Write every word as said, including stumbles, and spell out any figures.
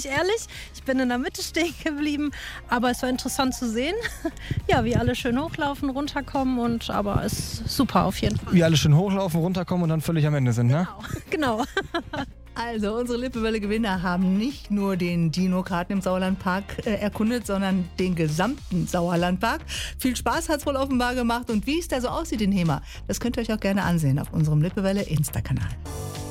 ich ehrlich. Ich bin in der Mitte stehen geblieben, aber es war interessant zu sehen, ja, wie alle schön hochlaufen, runterkommen und aber es ist super auf jeden Fall. Wie alle schön hochlaufen, runterkommen und dann völlig am Ende sind, ne? Genau, genau. Also, unsere Lippewelle-Gewinner haben nicht nur den Dino-Karten im Sauerlandpark äh, erkundet, sondern den gesamten Sauerlandpark. Viel Spaß hat es wohl offenbar gemacht. Und wie es da so aussieht in Hema, das könnt ihr euch auch gerne ansehen auf unserem Lippewelle-Insta-Kanal.